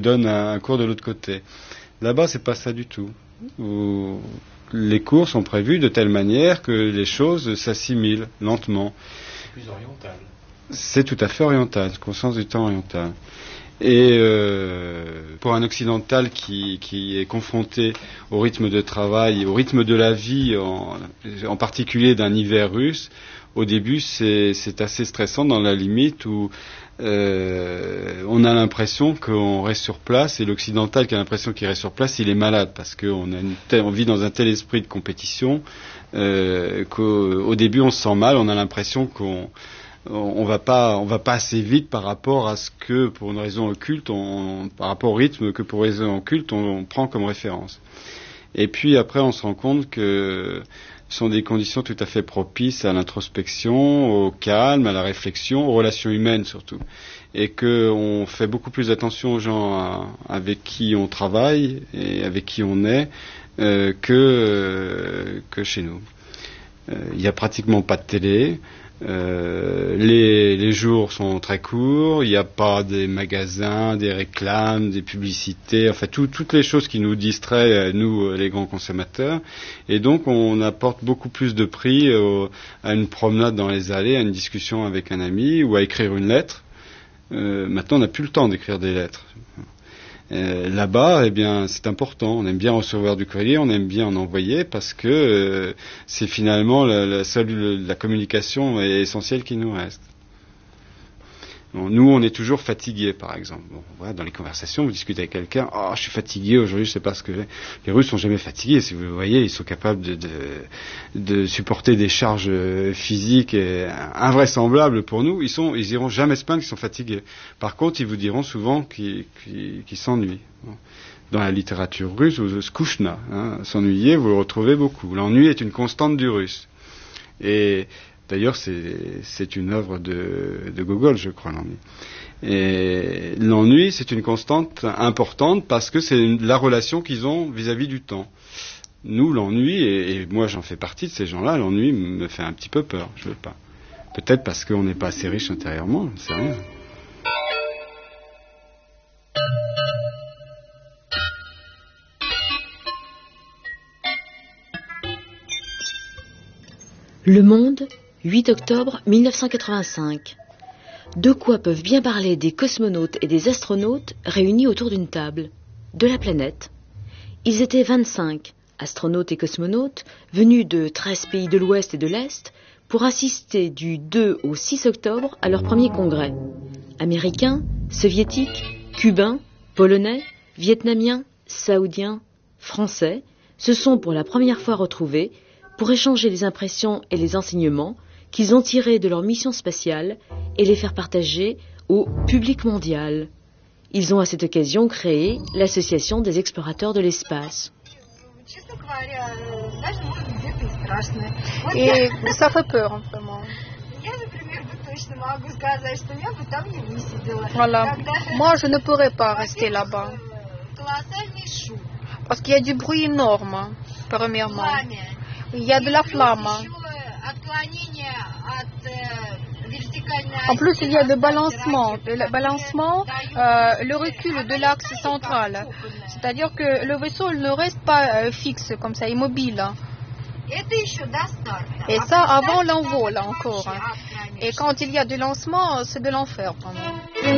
donne un cours de l'autre côté. Là-bas, c'est pas ça du tout. Les cours sont prévus de telle manière que les choses s'assimilent lentement. C'est plus oriental. C'est tout à fait oriental, conscience du temps oriental. Et pour un occidental qui est confronté au rythme de travail, au rythme de la vie, en particulier d'un hiver russe, au début c'est assez stressant dans la limite où on a l'impression qu'on reste sur place, et l'occidental qui a l'impression qu'il reste sur place, il est malade, parce qu'on vit dans un tel esprit de compétition qu'au début on se sent mal, on a l'impression qu'on va pas assez vite par rapport à ce que, pour une raison occulte, par rapport au rythme que pour une raison occulte, on prend comme référence. Et puis après, on se rend compte que ce sont des conditions tout à fait propices à l'introspection, au calme, à la réflexion, aux relations humaines surtout. Et qu'on fait beaucoup plus attention aux gens avec qui on travaille et avec qui on est que chez nous. Il n'y a pratiquement pas de télé. Les jours sont très courts, il n'y a pas des magasins, des réclames, des publicités, enfin toutes les choses qui nous distraient, nous les grands consommateurs, et donc on apporte beaucoup plus de prix à une promenade dans les allées, à une discussion avec un ami ou à écrire une lettre. Maintenant on n'a plus le temps d'écrire des lettres. Là-bas, eh bien, c'est important. On aime bien recevoir du courrier, on aime bien en envoyer, parce que c'est finalement la communication essentielle qui nous reste. Bon, nous, on est toujours fatigués, par exemple. Bon, voilà, dans les conversations, vous discutez avec quelqu'un, « Oh, je suis fatigué aujourd'hui, je sais pas ce que j'ai. » Les Russes sont jamais fatigués, si vous voyez, ils sont capables de supporter des charges physiques invraisemblables pour nous. Ils iront jamais se plaindre qu'ils sont fatigués. Par contre, ils vous diront souvent qu'ils s'ennuient. Dans la littérature russe, skouchna, s'ennuyer, vous le retrouvez beaucoup. L'ennui est une constante du russe. Et d'ailleurs, c'est une œuvre de Gogol, je crois, l'ennui. Et l'ennui, c'est une constante importante parce que c'est la relation qu'ils ont vis-à-vis du temps. Nous, l'ennui, et moi j'en fais partie de ces gens-là, l'ennui me fait un petit peu peur, je veux pas. Peut-être parce qu'on n'est pas assez riche intérieurement, je ne sais rien. Le Monde, 8 octobre 1985. De quoi peuvent bien parler des cosmonautes et des astronautes réunis autour d'une table? De la planète. Ils étaient 25, astronautes et cosmonautes, venus de 13 pays de l'Ouest et de l'Est, pour assister du 2 au 6 octobre à leur premier congrès. Américains, soviétiques, cubains, polonais, vietnamiens, saoudiens, français, se sont pour la première fois retrouvés pour échanger les impressions et les enseignements qu'ils ont tirés de leur mission spatiale et les faire partager au public mondial. Ils ont à cette occasion créé l'Association des explorateurs de l'espace. Et ça fait peur, vraiment. Voilà. Moi, je ne pourrais pas rester là-bas. Parce qu'il y a du bruit énorme, premièrement. Il y a de la flamme. En plus, il y a le balancement. Le recul de l'axe central. C'est-à-dire que le vaisseau ne reste pas fixe, comme ça, immobile. Et ça, avant l'envol encore. Et quand il y a du lancement, c'est de l'enfer, vraiment.